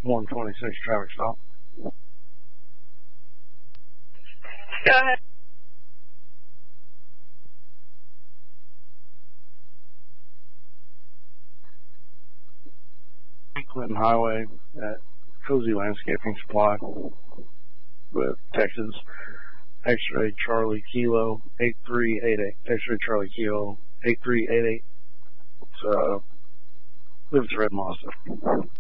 126 traffic stop. Go ahead. Clinton Highway at Cozy Landscaping Supply with Texas X-Ray Charlie Kilo 8388. X-Ray Charlie Kilo 8388. It's Red Mazda.